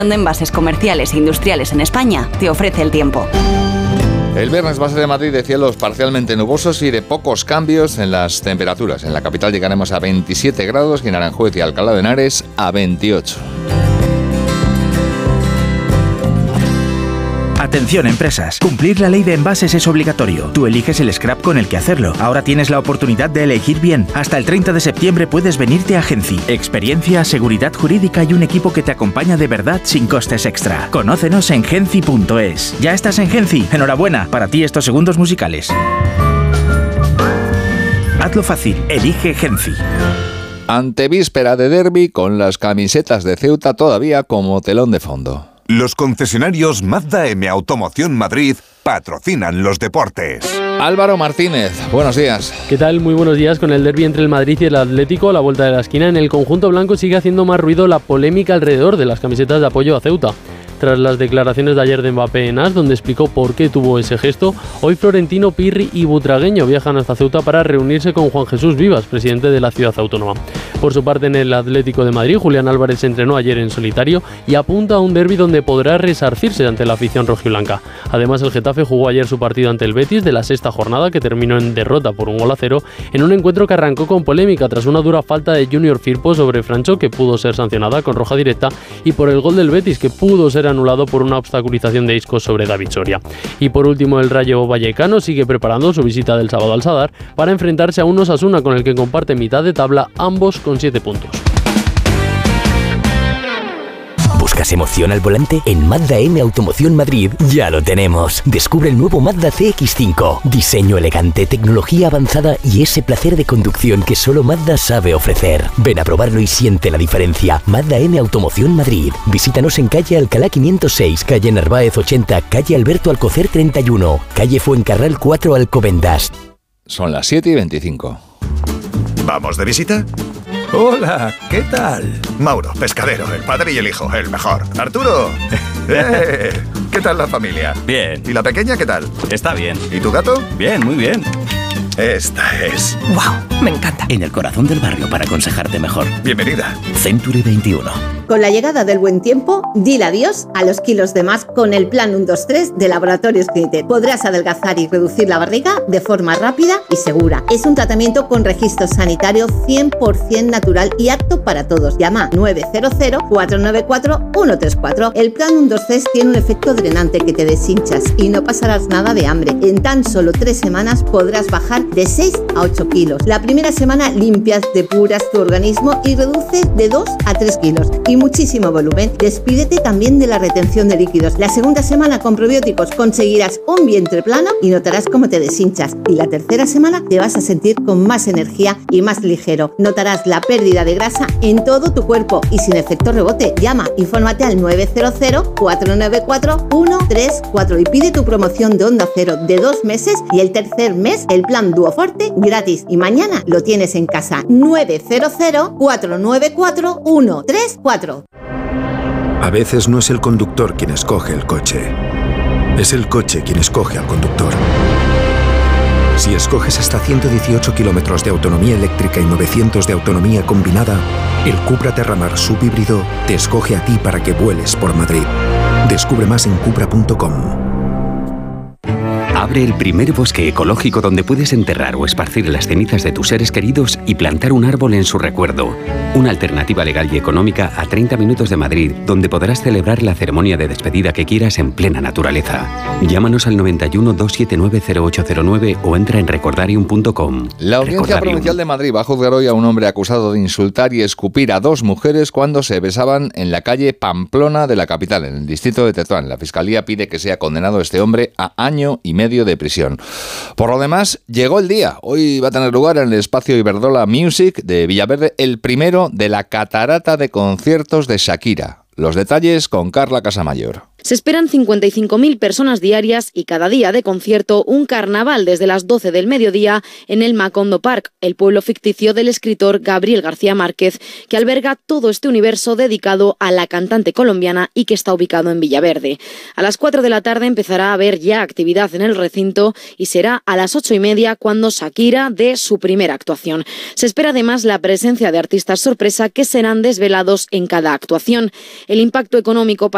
de envases comerciales e industriales en España te ofrece el tiempo. El viernes va a ser de Madrid de cielos parcialmente nubosos y de pocos cambios en las temperaturas. En la capital llegaremos a 27 grados y en Aranjuez y Alcalá de Henares a 28. Atención empresas, cumplir la ley de envases es obligatorio. Tú eliges el scrap con el que hacerlo. Ahora tienes la oportunidad de elegir bien. Hasta el 30 de septiembre puedes venirte a Genci. Experiencia, seguridad jurídica y un equipo que te acompaña de verdad sin costes extra. Conócenos en genci.es. ¿Ya estás en Genci? Enhorabuena, para ti estos segundos musicales. Hazlo fácil, elige Genci. Antevíspera de derbi con las camisetas de Ceuta todavía como telón de fondo. Los concesionarios Mazda M Automoción Madrid patrocinan los deportes. Álvaro Martínez, buenos días. ¿Qué tal? Muy buenos días. Con el derbi entre el Madrid y el Atlético a la vuelta de la esquina, en el conjunto blanco sigue haciendo más ruido la polémica alrededor de las camisetas de apoyo a Ceuta. Tras las declaraciones de ayer de Mbappé en AS, donde explicó por qué tuvo ese gesto, hoy Florentino, Pirri y Butragueño viajan hasta Ceuta para reunirse con Juan Jesús Vivas, presidente de la ciudad autónoma. Por su parte, en el Atlético de Madrid, Julián Álvarez se entrenó ayer en solitario y apunta a un derbi donde podrá resarcirse ante la afición rojiblanca. Además, el Getafe jugó ayer su partido ante el Betis de la sexta jornada, que terminó en derrota por 1-0, en un encuentro que arrancó con polémica tras una dura falta de Junior Firpo sobre Francho, que pudo ser sancionada con roja directa, y por el gol del Betis, que pudo ser anulado por una obstaculización de Isco sobre David Soria. Y por último, el Rayo Vallecano sigue preparando su visita del sábado al Sadar para enfrentarse a un Osasuna con el que comparte mitad de tabla, ambos con 7 puntos. ¿Buscas emoción al volante? En Mazda M Automoción Madrid ya lo tenemos. Descubre el nuevo Mazda CX-5. Diseño elegante, tecnología avanzada y ese placer de conducción que solo Mazda sabe ofrecer. Ven a probarlo y siente la diferencia. Mazda M Automoción Madrid. Visítanos en calle Alcalá 506, calle Narváez 80, calle Alberto Alcocer 31, calle Fuencarral 4 Alcobendas. Son las 7:25. ¿Vamos de visita? Hola, ¿qué tal? Mauro, pescadero, el padre y el hijo, el mejor. Arturo, ¿qué tal la familia? Bien. ¿Y la pequeña qué tal? Está bien. ¿Y tu gato? Bien, muy bien. Esta es. ¡Wow! Me encanta. En el corazón del barrio para aconsejarte mejor. Bienvenida. Century 21. Con la llegada del buen tiempo, dile adiós a los kilos de más con el plan 1-2-3 de Laboratorios Clinitet. Podrás adelgazar y reducir la barriga de forma rápida y segura. Es un tratamiento con registro sanitario 100% natural y apto para todos. Llama 900-494-134. El plan 1-2-3 tiene un efecto drenante que te deshinchas y no pasarás nada de hambre. En tan solo 3 semanas podrás bajar de 6 a 8 kilos. La primera semana limpias, depuras tu organismo y reduces de 2 a 3 kilos. Y muchísimo volumen. Despídete también de la retención de líquidos. La segunda semana con probióticos conseguirás un vientre plano y notarás cómo te deshinchas. Y la tercera semana te vas a sentir con más energía y más ligero. Notarás la pérdida de grasa en todo tu cuerpo y sin efecto rebote. Llama, infórmate al 900-494-134 y pide tu promoción de Onda Cero de 2 meses y el tercer mes el plan Duoforte gratis. Y mañana lo tienes en casa. 900-494-134. A veces no es el conductor quien escoge el coche, es el coche quien escoge al conductor. Si escoges hasta 118 kilómetros de autonomía eléctrica y 900 de autonomía combinada, el Cupra Terramar subhíbrido te escoge a ti para que vueles por Madrid. Descubre más en cupra.com. Abre el primer bosque ecológico donde puedes enterrar o esparcir las cenizas de tus seres queridos y plantar un árbol en su recuerdo. Una alternativa legal y económica a 30 minutos de Madrid, donde podrás celebrar la ceremonia de despedida que quieras en plena naturaleza. Llámanos al 91 279 0809 o entra en recordarium.com. La Audiencia Provincial de Madrid va a juzgar hoy a un hombre acusado de insultar y escupir a 2 mujeres cuando se besaban en la calle Pamplona de la capital, en el distrito de Tetuán. La Fiscalía pide que sea condenado este hombre a 1 año y medio de prisión. Por lo demás, llegó el día. Hoy va a tener lugar en el espacio Iberdrola Music de Villaverde el primero de la catarata de conciertos de Shakira. Los detalles con Carla Casamayor. Se esperan 55.000 personas diarias y cada día de concierto un carnaval desde las 12 del mediodía en el Macondo Park, el pueblo ficticio del escritor Gabriel García Márquez, que alberga todo este universo dedicado a la cantante colombiana y que está ubicado en Villaverde. A las 4 de la tarde empezará a haber ya actividad en el recinto y será a las 8:30 cuando Shakira dé su primera actuación. Se espera además la presencia de artistas sorpresa que serán desvelados en cada actuación. El impacto económico para